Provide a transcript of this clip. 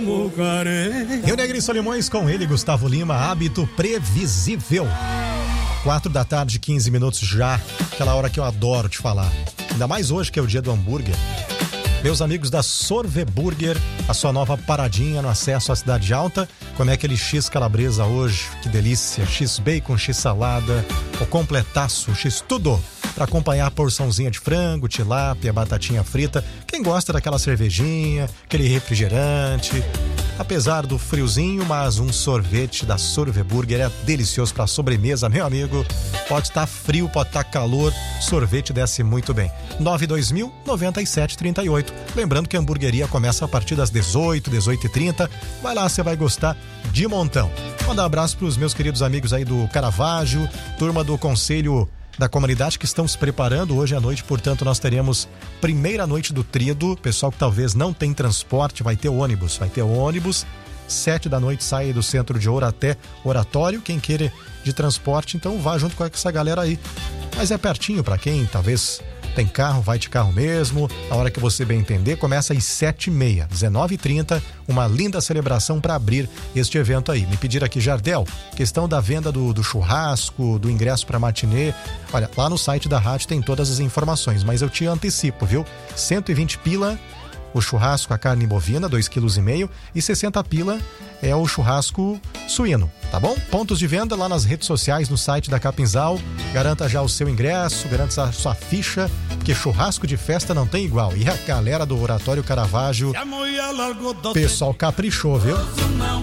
Rio Negro e Solimões com ele, Gustavo Lima, Hábito Previsível. 4h, 15 minutos já, aquela hora que eu adoro te falar. Ainda mais hoje que é o dia do hambúrguer. Meus amigos da Sorveburger, a sua nova paradinha no acesso à Cidade Alta. Como é aquele X calabresa hoje, que delícia. X bacon, X salada, o completaço, X tudo. Para acompanhar a porçãozinha de frango, tilápia, batatinha frita. Quem gosta daquela cervejinha, aquele refrigerante. Apesar do friozinho, mas um sorvete da Sorveburger é delicioso para sobremesa, meu amigo. Pode estar frio, pode estar calor, sorvete desce muito bem. 92000-9738. Lembrando que a hamburgueria começa a partir das 18h30. Vai lá, você vai gostar de montão. Mandar um abraço para os meus queridos amigos aí do Caravaggio, turma do Conselho da Comunidade que estão se preparando hoje à noite, portanto nós teremos primeira noite do Tríado. Pessoal que talvez não tem transporte, vai ter ônibus, 7h sai do centro de Ouro até Oratório. Quem queira de transporte, então vá junto com essa galera aí, mas é pertinho para quem talvez tem carro, vai de carro mesmo. A hora que você bem entender, começa às 7h30, 19h30, uma linda celebração para abrir este evento aí. Me pediram aqui, Jardel, questão da venda do churrasco, do ingresso para matinê. Olha, lá no site da rádio tem todas as informações, mas eu te antecipo, viu? 120 pila o churrasco, a carne bovina, 2,5 kg, e 60 pila é o churrasco suíno, tá bom? Pontos de venda lá nas redes sociais, no site da Capinzal. Garanta já o seu ingresso, garanta a sua ficha, porque churrasco de festa não tem igual. E a galera do Oratório Caravaggio, pessoal caprichou, viu?